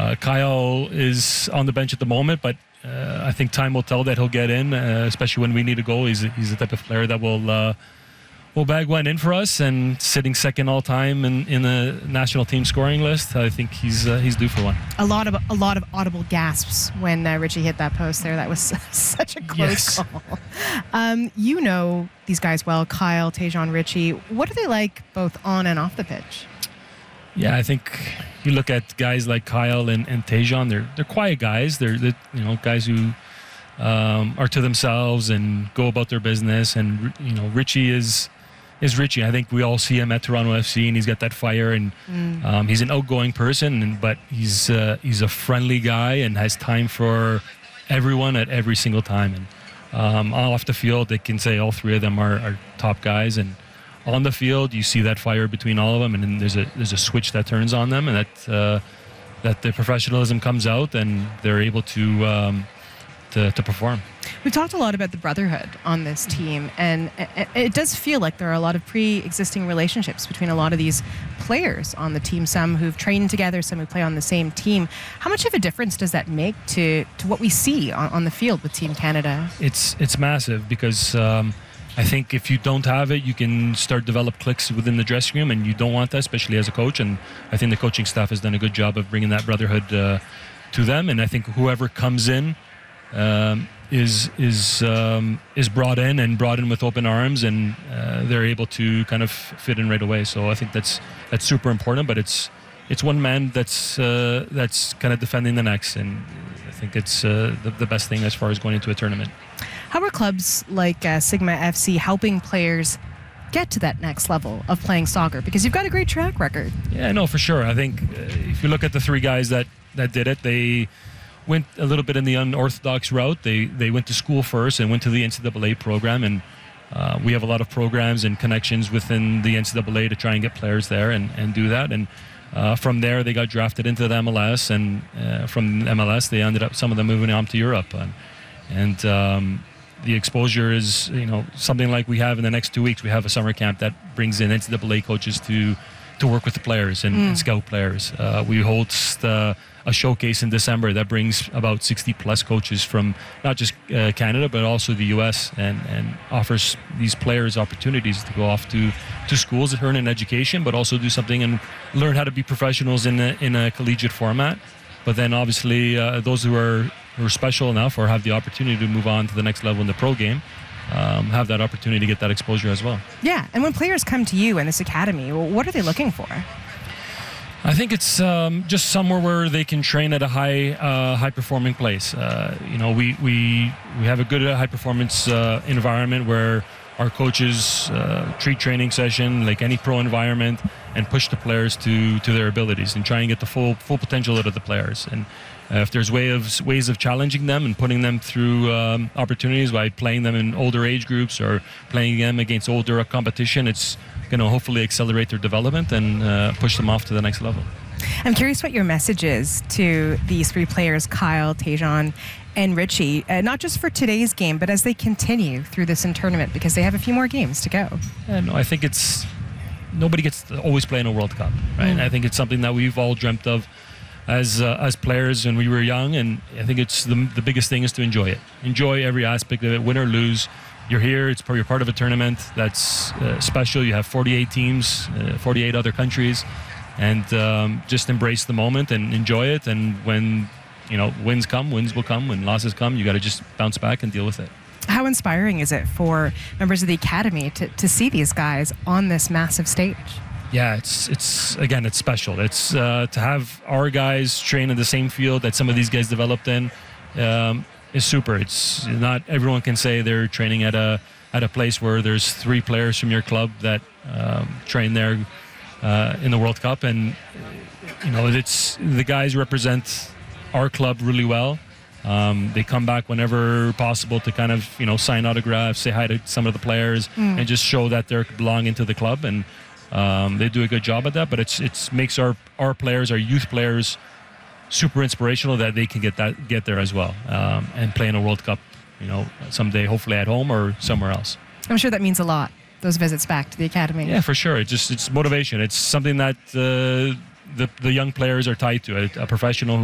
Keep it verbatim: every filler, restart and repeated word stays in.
Uh, Kyle is on the bench at the moment, but uh, I think time will tell that he'll get in, uh, especially when we need a goal. He's he's the type of player that will uh, will bag one in for us, and sitting second all time in, in the national team scoring list. I think he's uh, he's due for one. A lot of a lot of audible gasps when uh, Richie hit that post there. That was such a close Yes. call. Um, you know these guys well, Kyle, Tajon, Richie. What are they like both on and off the pitch? Yeah, I think you look at guys like Kyle and, and Tajon. They're they're quiet guys. They're, they're you know guys who um, are to themselves and go about their business. And you know Richie is is Richie. I think we all see him at Toronto F C, and he's got that fire. And Mm. um, he's an outgoing person, and, but he's uh, he's a friendly guy and has time for everyone at every single time. And um, off the field, they can say all three of them are, are top guys. And on the field, you see that fire between all of them, and then there's a there's a switch that turns on them, and that uh, that the professionalism comes out, and they're able to um, to, to perform. We've talked a lot about the brotherhood on this team, and it, it does feel like there are a lot of pre-existing relationships between a lot of these players on the team. Some who've trained together, some who play on the same team. How much of a difference does that make to to what we see on, on the field with Team Canada? It's it's massive because. Um, I think if you don't have it, you can start develop cliques within the dressing room, and you don't want that, especially as a coach. And I think the coaching staff has done a good job of bringing that brotherhood uh, to them. And I think whoever comes in um, is is um, is brought in and brought in with open arms, and uh, they're able to kind of fit in right away. So I think that's that's super important. But it's it's one man that's uh, that's kind of defending the next, and I think it's uh, the, the best thing as far as going into a tournament. How are clubs like uh, Sigma F C helping players get to that next level of playing soccer? Because you've got a great track record. Yeah, no, for sure. I think uh, if you look at the three guys that, that did it, they went a little bit in the unorthodox route. They they went to school first and went to the N C double A program, and uh, we have a lot of programs and connections within the N C double A to try and get players there and, and do that. And uh, from there, they got drafted into the M L S, and uh, from M L S, they ended up, some of them moving on to Europe. And, and um, the exposure is, you know, something like we have in the next two weeks. We have a summer camp that brings in N C double A coaches to to work with the players and, Mm. and scout players. Uh, we host uh, a showcase in December that brings about sixty plus coaches from not just uh, Canada but also the U S, and, and offers these players opportunities to go off to, to schools to earn an education, but also do something and learn how to be professionals in a, in a collegiate format. But then obviously uh, those who are, who are special enough or have the opportunity to move on to the next level in the pro game um, have that opportunity to get that exposure as well. Yeah, and when players come to you in this academy, well, what are they looking for? I think it's um, just somewhere where they can train at a high, uh, high-performing place. Uh, you know, we we we have a good uh, high-performance uh, environment where our coaches uh, treat training session like any pro environment and push the players to to their abilities and try and get the full full potential out of the players. And uh, if there's way of ways of challenging them and putting them through um, opportunities by playing them in older age groups or playing them against older competition, it's going to hopefully accelerate their development and uh, push them off to the next level. I'm curious what your message is to these three players, Kyle, Tajon, and Richie, uh, not just for today's game, but as they continue through this in tournament, because they have a few more games to go. Yeah, no, I think it's nobody gets to always play in a World Cup, right? Mm. I think it's something that we've all dreamt of as uh, as players when we were young, and I think it's the the biggest thing is to enjoy it. Enjoy every aspect of it, win or lose. You're here. It's you're part of a tournament that's uh, special. You have forty-eight teams, uh, forty-eight other countries, and um, just embrace the moment and enjoy it. And when you know wins come, wins will come. When losses come, you got to just bounce back and deal with it. How inspiring is it for members of the academy to, to see these guys on this massive stage? Yeah, it's it's again, it's special. It's uh, to have our guys train in the same field that some of these guys developed in. Um, is super. It's not everyone can say they're training at a at a place where there's three players from your club that um, train there uh, in the World Cup, and you know it's the guys represent our club really well. Um, they come back whenever possible to kind of you know sign autographs, say hi to some of the players, Mm. and just show that they're belonging to the club, and um, they do a good job at that. But it's it's makes our our players, our youth players, super inspirational that they can get that get there as well um, and play in a World Cup, you know, someday hopefully at home or somewhere else. I'm sure that means a lot, those visits back to the academy. Yeah, for sure. It just it's motivation. It's something that uh, the the young players are tied to. A, a professional who